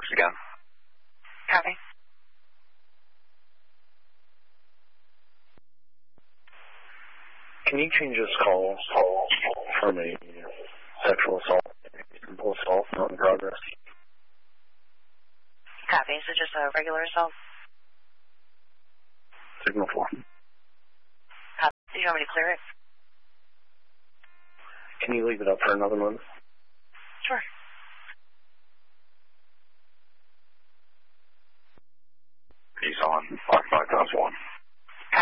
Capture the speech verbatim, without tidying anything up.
again. Copy. Can you change this call from a sexual assault to simple assault, not in progress? Copy. Is it just a regular assault? Signal four. Copy. Do you want me to clear it? Can you leave it up for another month? Sure.